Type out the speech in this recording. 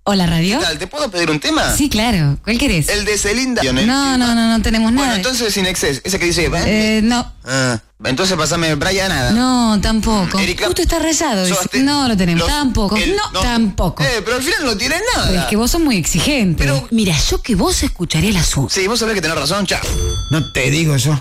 Hola, radio. ¿Qué tal? ¿Te puedo pedir un tema? Sí, claro. ¿Cuál querés? El de Celinda. No tenemos nada. Bueno, entonces Sin Excess, ese que dice... No. Entonces pasame Brian Nada. No, tampoco. Erika, Justo está rayado. Sobaste- No lo tenemos. los- Tampoco. el- No, tampoco. Pero al final no tiene nada. Pero es que vos sos muy exigente. Pero- Mira, yo que vos escucharé la suya. Sí, vos sabés que tenés razón, chao. No te digo yo.